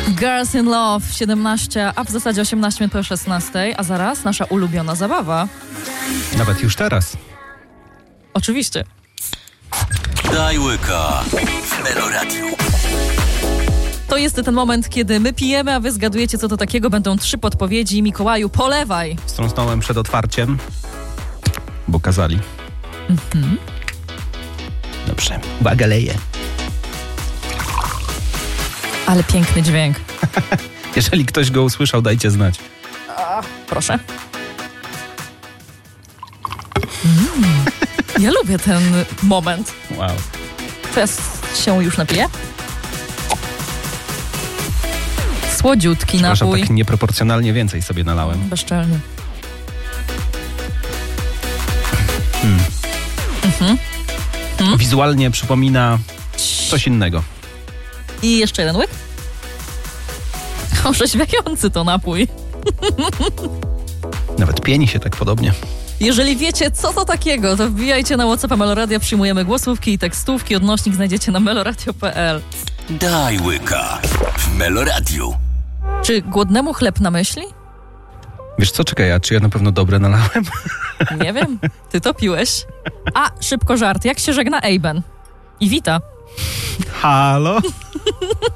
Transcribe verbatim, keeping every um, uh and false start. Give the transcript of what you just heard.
Girls in Love, siedemnaście, a w zasadzie osiemnaście minut po szesnastej, a zaraz nasza ulubiona zabawa. Nawet już teraz. Oczywiście. Daj łyka w Meloradiu. To jest ten moment, kiedy my pijemy, a wy zgadujecie, co to takiego. Będą trzy podpowiedzi. Mikołaju, polewaj. Strąsnąłem przed otwarciem, bo kazali. Mhm. Dobrze. Uwaga, leję. Ale piękny dźwięk. Jeżeli ktoś go usłyszał, dajcie znać. A, proszę. Mm, ja lubię ten moment. Wow. Teraz się już napiję. Słodziutki Przepraszam, napój. tak nieproporcjonalnie więcej sobie nalałem. Bezczelny. Hmm. Mhm. Hmm? Wizualnie przypomina coś innego. I jeszcze jeden łyk. Orzeźwiający to napój. Nawet pieni się tak podobnie. Jeżeli wiecie, co to takiego, to wbijajcie na WhatsAppa Meloradia, przyjmujemy głosówki i tekstówki. Odnośnik znajdziecie na meloradio kropka pe el. Daj łyka w Meloradiu. Czy głodnemu chleb na myśli? Wiesz co, czekaj, a czy ja na pewno dobre nalałem? Nie wiem, ty to piłeś. A, szybko żart. Jak się żegna Ejben? I wita. Halo?